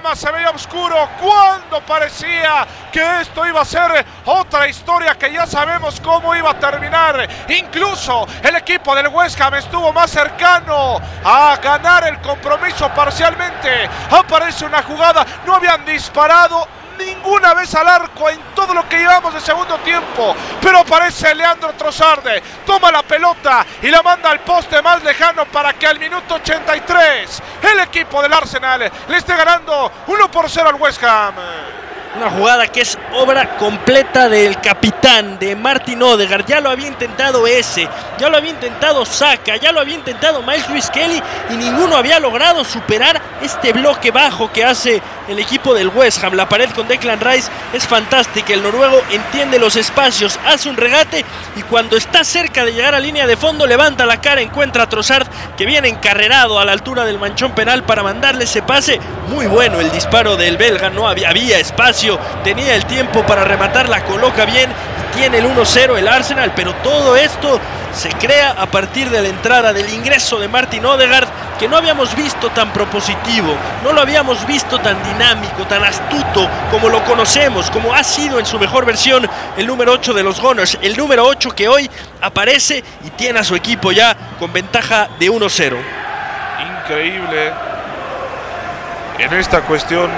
panorama se veía oscuro cuando parecía que esto iba a ser otra historia que ya sabemos cómo iba a terminar. Incluso el equipo del West Ham estuvo más cercano a ganar el compromiso parcialmente. Aparece una jugada, no habían disparado ninguna vez al arco en todo lo que llevamos de segundo tiempo, pero aparece Leandro Trossard, toma la pelota y la manda al poste más lejano para que al minuto 83 el equipo del Arsenal le esté ganando 1-0 al West Ham. Una jugada que es obra completa del capitán, de Martin Odegaard. Ya lo había intentado Eze, ya lo había intentado Saka, ya lo había intentado Miles Lewis-Kelly y ninguno había logrado superar este bloque bajo que hace el equipo del West Ham. La pared con Declan Rice es fantástica. El noruego entiende los espacios, hace un regate y cuando está cerca de llegar a línea de fondo levanta la cara, encuentra a Trossard que viene encarrerado a la altura del manchón penal para mandarle ese pase. Muy bueno el disparo del belga, no había espacio, tenía el tiempo para rematar, la coloca bien y tiene el 1-0 el Arsenal, pero todo esto se crea a partir de la entrada, del ingreso de Martin Odegaard, que no habíamos visto tan propositivo, no lo habíamos visto tan dinámico, tan astuto como lo conocemos, como ha sido en su mejor versión el número 8 de los Gunners, el número 8 que hoy aparece y tiene a su equipo ya con ventaja de 1-0. Increíble en esta cuestión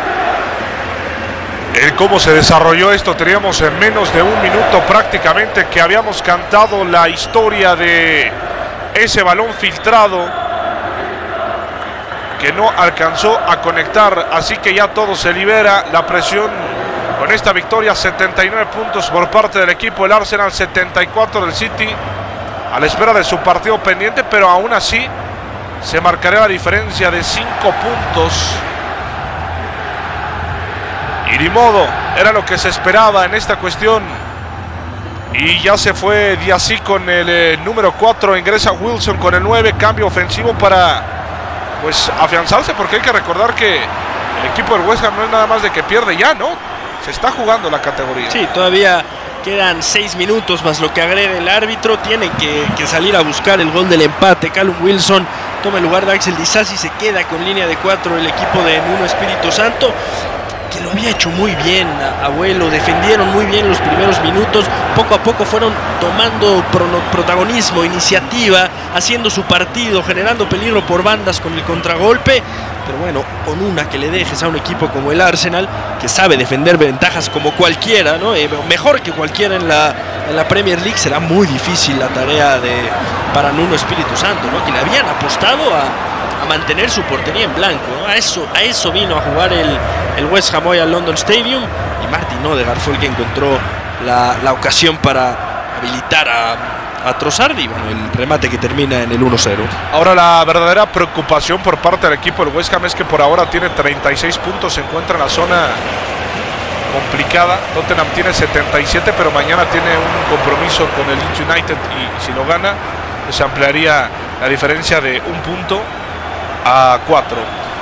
el cómo se desarrolló esto. Teníamos en menos de un minuto prácticamente que habíamos cantado la historia de ese balón filtrado que no alcanzó a conectar, así que ya todo se libera. La presión con esta victoria, 79 puntos por parte del equipo del Arsenal, 74 del City, a la espera de su partido pendiente, pero aún así se marcará la diferencia de 5 puntos. Y ni modo, era lo que se esperaba en esta cuestión. Y ya se fue Diassi con el número 4, ingresa Wilson con el 9, cambio ofensivo para pues afianzarse, porque hay que recordar que el equipo del West Ham no es nada más de que pierde ya, ¿no? Se está jugando la categoría. Sí, todavía quedan 6 minutos más lo que agrega el árbitro. Tiene que salir a buscar el gol del empate. Callum Wilson toma el lugar de Axel Disasi, se queda con línea de 4 el equipo de Nuno Espíritu Santo, que lo había hecho muy bien, Abuelo. Defendieron muy bien los primeros minutos, poco a poco fueron tomando protagonismo, iniciativa, haciendo su partido, generando peligro por bandas con el contragolpe. Pero bueno, con una que le dejes a un equipo como el Arsenal, que sabe defender ventajas como cualquiera, ¿no? Mejor que cualquiera en la Premier League, será muy difícil la tarea para Nuno Espíritu Santo, ¿no? Que le habían apostado a mantener su portería en blanco, ¿no? A eso vino a jugar el West Ham hoy al London Stadium, y Martin Odegaard fue el que encontró la ocasión para habilitar a Trossard y bueno, el remate que termina en el 1-0. Ahora la verdadera preocupación por parte del equipo del West Ham es que por ahora tiene 36 puntos, se encuentra en la zona complicada. Tottenham tiene 77, pero mañana tiene un compromiso con el Leeds United y si lo gana, pues ampliaría la diferencia de un punto a 4.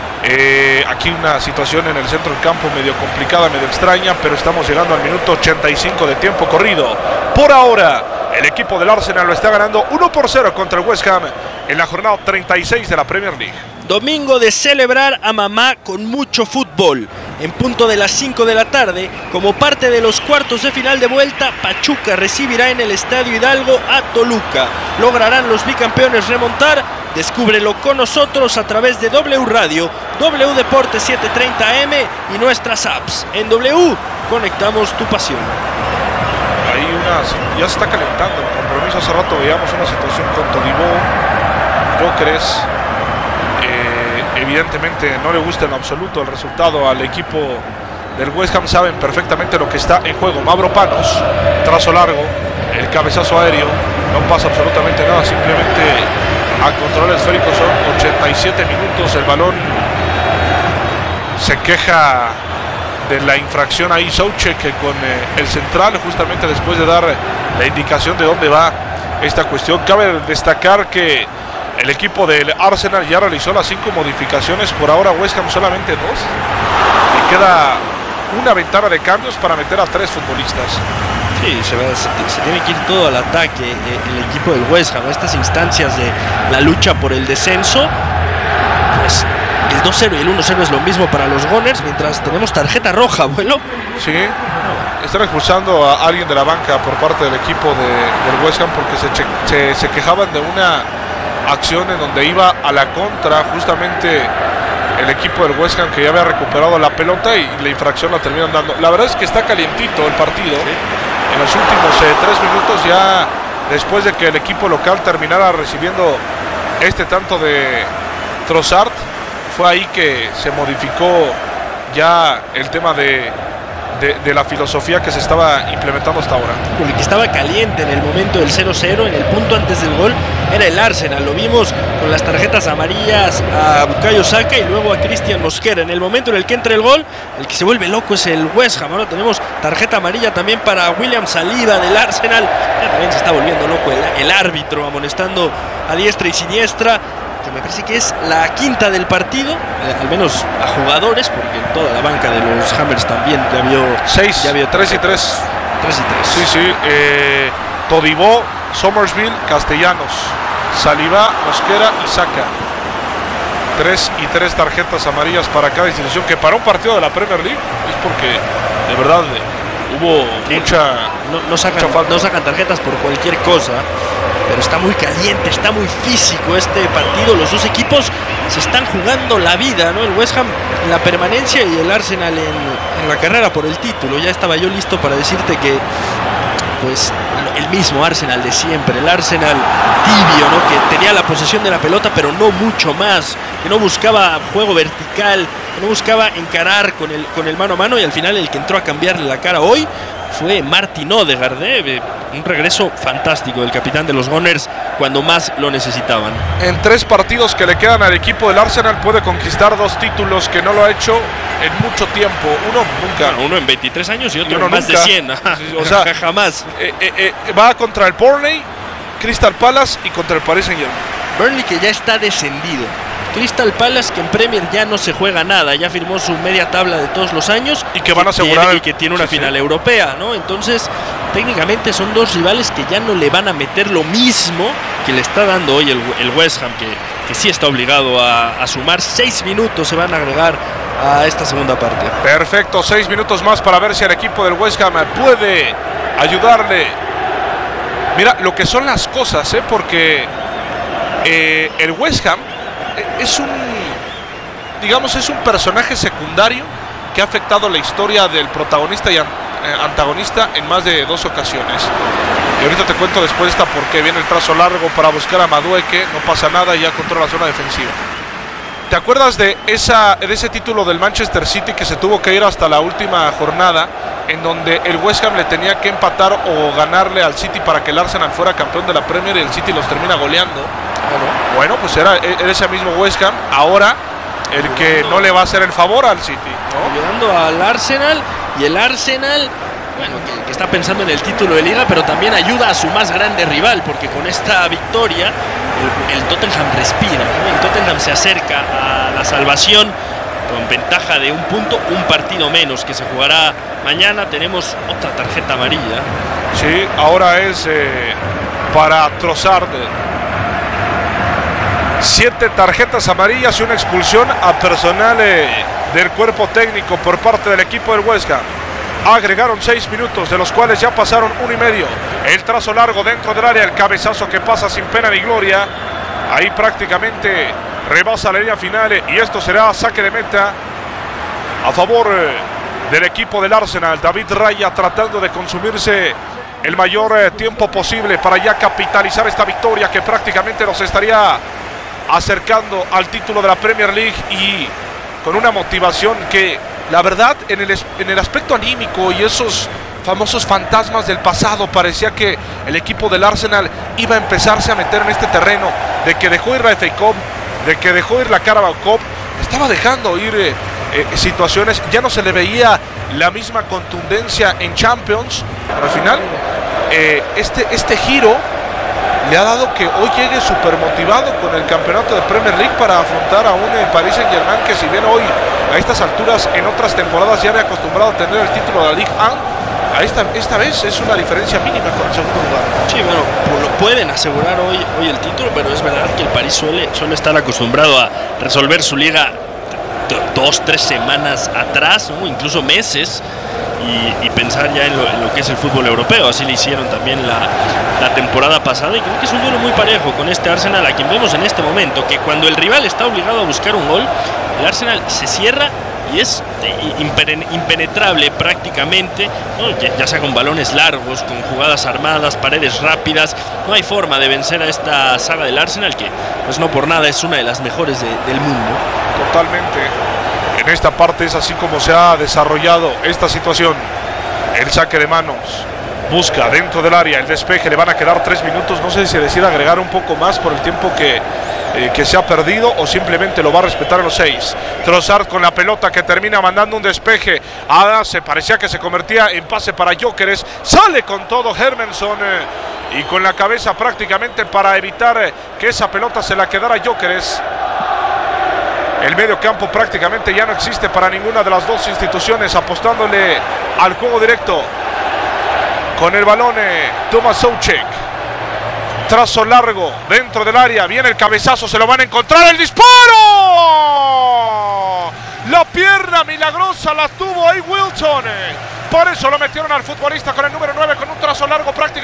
Aquí una situación en el centro del campo medio complicada, medio extraña, pero estamos llegando al minuto 85 de tiempo corrido. Por ahora, el equipo del Arsenal lo está ganando 1-0 contra el West Ham en la jornada 36 de la Premier League. Domingo de celebrar a mamá con mucho fútbol. En punto de las 5 de la tarde, como parte de los cuartos de final de vuelta, Pachuca recibirá en el Estadio Hidalgo a Toluca. ¿Lograrán los bicampeones remontar? Descúbrelo con nosotros a través de W Radio, W Deportes 730 AM y nuestras apps. En W, conectamos tu pasión. Ahí ya se está calentando el compromiso. Hace rato veíamos una situación con Todibo, Gyökeres. Evidentemente no le gusta en absoluto el resultado al equipo del West Ham. Saben perfectamente lo que está en juego. Mauro Panos, trazo largo, el cabezazo aéreo, no pasa absolutamente nada, simplemente a control esférico. Son 87 minutos, el balón se queja de la infracción ahí Souček con el central, justamente después de dar la indicación de dónde va esta cuestión. Cabe destacar que el equipo del Arsenal ya realizó las 5 modificaciones, por ahora West Ham solamente 2. Y queda una ventana de cambios para meter a 3 futbolistas. Sí, se tiene que ir todo al ataque el equipo del West Ham. Estas instancias de la lucha por el descenso, pues El 2-0 y el 1-0 es lo mismo para los Gunners, mientras tenemos tarjeta roja, abuelo. Sí, están expulsando a alguien de la banca por parte del equipo del West Ham porque se quejaban de una acción en donde iba a la contra justamente el equipo del West Ham, que ya había recuperado la pelota y la infracción la terminan dando. La verdad es que está calientito el partido. En los últimos 3 minutos, ya después de que el equipo local terminara recibiendo este tanto de Trossard, fue ahí que se modificó ya el tema de la filosofía que se estaba implementando hasta ahora. El que estaba caliente en el momento del 0-0, en el punto antes del gol, era el Arsenal. Lo vimos con las tarjetas amarillas a Bukayo Saka y luego a Christian Mosquera. En el momento en el que entra el gol, el que se vuelve loco es el West Ham. Ahora tenemos tarjeta amarilla también para William Saliba del Arsenal. Ya también se está volviendo loco el árbitro, amonestando a diestra y siniestra, que me parece que es la quinta del partido, al menos a jugadores, porque en toda la banca de los Hammers también ya vio 6, ya vio 3 y 3. 3 y 3. Sí, sí. Todibó, Somersville, Castellanos, Saliba, Mosquera y Saka. 3 y 3 tarjetas amarillas para cada institución, que para un partido de la Premier League es porque de verdad hubo mucha no sacan tarjetas por cualquier cosa, pero está muy caliente, está muy físico este partido. Los dos equipos se están jugando la vida, ¿no? El West Ham en la permanencia y el Arsenal en la carrera por el título. Ya estaba yo listo para decirte que, pues, el mismo Arsenal de siempre, el Arsenal tibio, ¿no? Que tenía la posesión de la pelota, pero no mucho más, que no buscaba juego vertical, que no buscaba encarar con el mano a mano, y al final el que entró a cambiarle la cara hoy fue Martin Odegaard. Un regreso fantástico del capitán de los Gunners cuando más lo necesitaban. En 3 partidos que le quedan al equipo del Arsenal puede conquistar 2 títulos, que no lo ha hecho en mucho tiempo. Uno nunca. Bueno, uno en 23 años y otro en más nunca. De 100. O sea, jamás. Va contra el Burnley, Crystal Palace y contra el Paris Saint-Germain. Burnley, que ya está descendido. Crystal Palace, que en Premier ya no se juega nada, ya firmó su media tabla de todos los años y que van a asegurar y que tiene una final europea, ¿no? Entonces, técnicamente son dos rivales que ya no le van a meter lo mismo que le está dando hoy el West Ham, que sí está obligado a sumar. 6 minutos se van a agregar a esta segunda parte. Perfecto, 6 minutos más para ver si el equipo del West Ham puede ayudarle. Mira lo que son las cosas, porque el West Ham es un personaje secundario que ha afectado la historia del protagonista y antagonista en más de 2 ocasiones. Y ahorita te cuento después esta por qué. Viene el trazo largo para buscar a Madueke, no pasa nada y ya controla la zona defensiva. ¿Te acuerdas de ese título del Manchester City que se tuvo que ir hasta la última jornada, en donde el West Ham le tenía que empatar o ganarle al City para que el Arsenal fuera campeón de la Premier y el City los termina goleando? Bueno, pues era ese mismo West Ham ahora el que no le va a hacer el favor al City, ¿no? Ayudando al Arsenal, y el Arsenal, bueno, que está pensando en el título de Liga, pero también ayuda a su más grande rival, porque con esta victoria el Tottenham respira, ¿no? El Tottenham se acerca a la salvación con ventaja de 1 punto, un partido menos que se jugará mañana. Tenemos otra tarjeta amarilla. Sí, ahora es para Trossard. 7 tarjetas amarillas y una expulsión a personal del cuerpo técnico por parte del equipo del West Ham. Agregaron 6 minutos, de los cuales ya pasaron 1 y medio. El trazo largo dentro del área, el cabezazo que pasa sin pena ni gloria. Ahí prácticamente rebasa la línea final y esto será saque de meta a favor del equipo del Arsenal. David Raya tratando de consumirse el mayor tiempo posible para ya capitalizar esta victoria que prácticamente nos estaría acercando al título de la Premier League, y con una motivación que, la verdad, en el aspecto anímico y esos famosos fantasmas del pasado, parecía que el equipo del Arsenal iba a empezarse a meter en este terreno, de que dejó ir la FA Cup, de que dejó ir la Carabao Cup, estaba dejando ir situaciones, ya no se le veía la misma contundencia en Champions, pero al final este giro le ha dado que hoy llegue súper motivado con el campeonato de Premier League para afrontar a un Paris Saint-Germain que, si bien hoy a estas alturas en otras temporadas ya había acostumbrado a tener el título de la Ligue 1, esta vez es una diferencia mínima con el segundo lugar. Sí, bueno, lo pueden asegurar hoy el título, pero es verdad que el París suele estar acostumbrado a resolver su liga 2-3 semanas atrás, ¿no? Incluso meses, y pensar ya en lo que es el fútbol europeo. Así le hicieron también la temporada pasada, y creo que es un duelo muy parejo con este Arsenal, a quien vemos en este momento que cuando el rival está obligado a buscar un gol, el Arsenal se cierra y es impenetrable prácticamente, ¿no? Ya sea con balones largos, con jugadas armadas, paredes rápidas. No hay forma de vencer a esta saga del Arsenal, que pues no por nada es una de las mejores del mundo. Totalmente. En esta parte es así como se ha desarrollado esta situación. El saque de manos, busca dentro del área el despeje, le van a quedar 3 minutos. No sé si se decide agregar un poco más por el tiempo que se ha perdido, o simplemente lo va a respetar a los 6. Trossard con la pelota, que termina mandando un despeje. Se parecía que se convertía en pase para Gyökeres. Sale con todo Hermansson y con la cabeza prácticamente para evitar que esa pelota se la quedara Gyökeres. El medio campo prácticamente ya no existe para ninguna de las dos instituciones, apostándole al juego directo. Con el balón Tomáš Souček. Trazo largo dentro del área, viene el cabezazo, se lo van a encontrar, el disparo. La pierna milagrosa la tuvo ahí Wilton. Por eso lo metieron al futbolista con el número 9 con un trazo largo prácticamente.